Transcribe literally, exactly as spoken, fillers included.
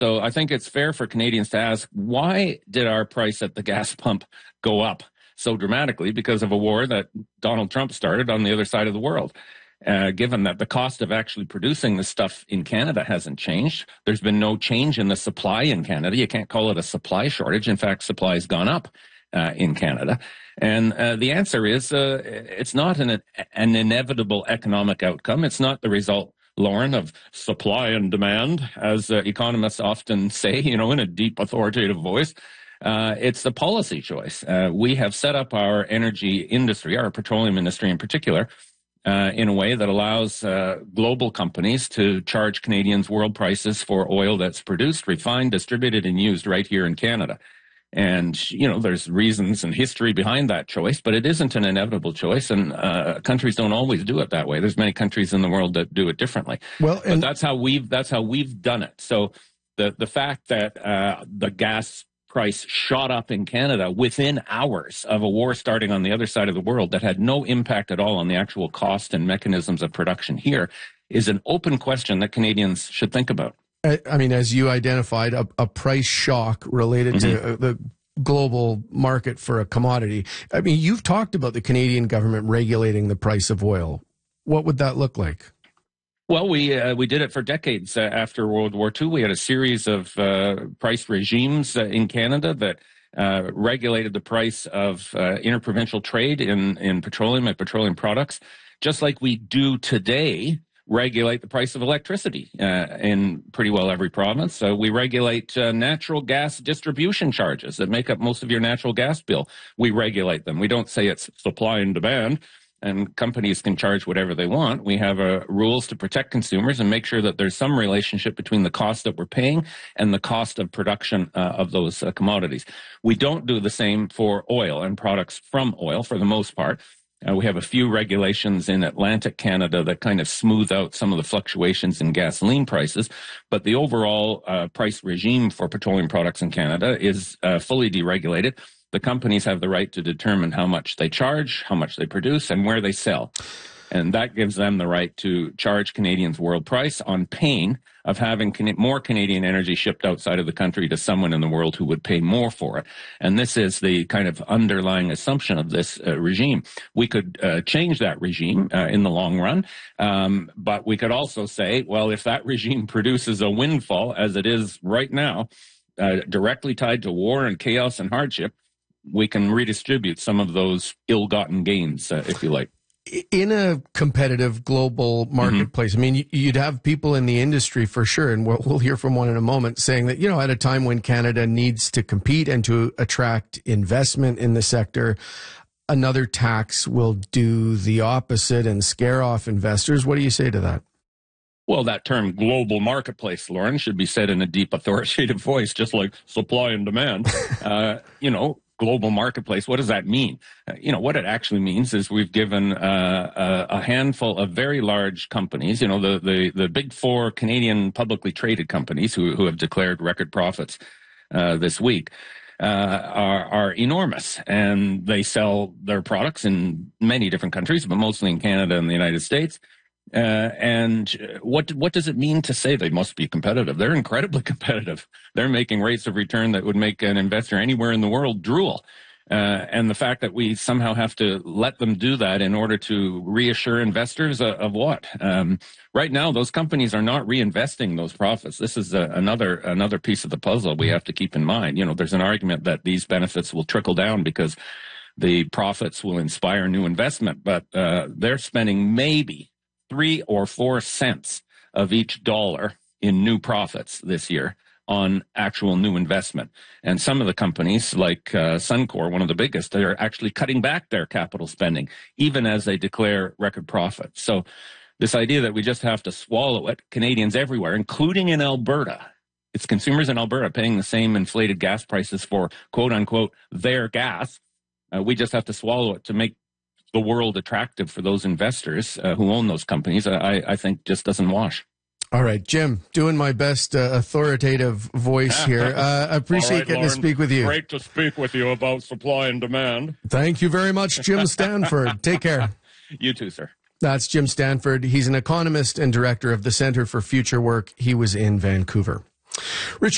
So I think it's fair for Canadians to ask, why did our price at the gas pump go up so dramatically? Because of a war that Donald Trump started on the other side of the world. Uh, given that the cost of actually producing this stuff in Canada hasn't changed, there's been no change in the supply in Canada. You can't call it a supply shortage. In fact, supply has gone up uh, in Canada. And uh, the answer is uh, it's not an, an inevitable economic outcome. It's not the result, Lauren, of supply and demand, as uh, economists often say, you know, in a deep authoritative voice. Uh, it's a policy choice. Uh, we have set up our energy industry, our petroleum industry in particular, Uh, in a way that allows uh, global companies to charge Canadians world prices for oil that's produced, refined, distributed, and used right here in Canada. And, you know, there's reasons and history behind that choice, but it isn't an inevitable choice, and uh, countries don't always do it that way. There's many countries in the world that do it differently. Well, and but that's how we've that's how we've done it. So the the fact that uh, the gas price shot up in Canada within hours of a war starting on the other side of the world that had no impact at all on the actual cost and mechanisms of production here is an open question that Canadians should think about. I, I mean, as you identified, a, a price shock related mm-hmm. to the global market for a commodity. I mean, you've talked about the Canadian government regulating the price of oil. What would that look like? Well, we uh, we did it for decades uh, after World War Two. We had a series of uh, price regimes uh, in Canada that uh, regulated the price of uh, interprovincial trade in, in petroleum and petroleum products, just like we do today regulate the price of electricity uh, in pretty well every province. So we regulate uh, natural gas distribution charges that make up most of your natural gas bill. We regulate them. We don't say it's supply and demand, and companies can charge whatever they want. We have uh, rules to protect consumers and make sure that there's some relationship between the cost that we're paying and the cost of production uh, of those uh, commodities. We don't do the same for oil and products from oil for the most part. Uh, we have a few regulations in Atlantic Canada that kind of smooth out some of the fluctuations in gasoline prices, but the overall uh, price regime for petroleum products in Canada is uh, fully deregulated. The companies have the right to determine how much they charge, how much they produce, and where they sell. And that gives them the right to charge Canadians world price on pain of having can- more Canadian energy shipped outside of the country to someone in the world who would pay more for it. And this is the kind of underlying assumption of this uh, regime. We could uh, change that regime uh, in the long run, um, but we could also say, well, if that regime produces a windfall, as it is right now, uh, directly tied to war and chaos and hardship, we can redistribute some of those ill-gotten gains, uh, if you like. In a competitive global marketplace, mm-hmm. I mean, you'd have people in the industry for sure, and we'll, we'll hear from one in a moment, saying that, you know, at a time when Canada needs to compete and to attract investment in the sector, another tax will do the opposite and scare off investors. What do you say to that? Well, that term global marketplace, Lauren, should be said in a deep authoritative voice, just like supply and demand. uh, you know, global marketplace, what does that mean? Uh, you know, what it actually means is we've given uh, a, a handful of very large companies, you know, the, the, the big four Canadian publicly traded companies who, who have declared record profits uh, this week, uh, are, are enormous. And they sell their products in many different countries, but mostly in Canada and the United States. Uh, and what what does it mean to say they must be competitive? They're incredibly competitive. They're making rates of return that would make an investor anywhere in the world drool. Uh, and the fact that we somehow have to let them do that in order to reassure investors uh, of what? Um, right now, those companies are not reinvesting those profits. This is a, another another piece of the puzzle we have to keep in mind. You know, there's an argument that these benefits will trickle down because the profits will inspire new investment, but uh, they're spending maybe three or four cents of each dollar in new profits this year on actual new investment. And some of the companies like uh, Suncor, one of the biggest, they're actually cutting back their capital spending, even as they declare record profits. So this idea that we just have to swallow it, Canadians everywhere, including in Alberta, it's consumers in Alberta paying the same inflated gas prices for quote unquote their gas. Uh, we just have to swallow it to make the world attractive for those investors uh, who own those companies, I, I think just doesn't wash. All right, Jim, doing my best uh, authoritative voice here. Uh, I appreciate right, getting Lauren, to speak with you. Great to speak with you about supply and demand. Thank you very much, Jim Stanford. Take care. You too, sir. That's Jim Stanford. He's an economist and director of the Center for Future Work. He was in Vancouver. Richard